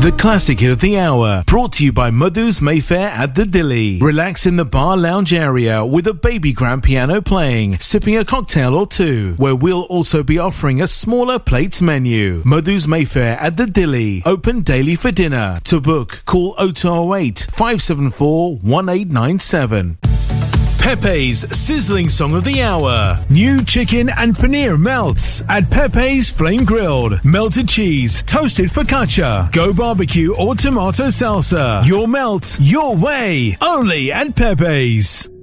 The classic hit of the hour, brought to you by Madhu's Mayfair at the Dilly. Relax in the bar lounge area with a baby grand piano playing, sipping a cocktail or two, where we'll also be offering a smaller plates menu. Madhu's Mayfair at the Dilly, open daily for dinner. To book, call 0208 574 1897. Pepe's sizzling song of the hour. New chicken and paneer melts at Pepe's Flame Grilled. Melted cheese, toasted focaccia, go barbecue or tomato salsa. Your melt, your way. Only at Pepe's.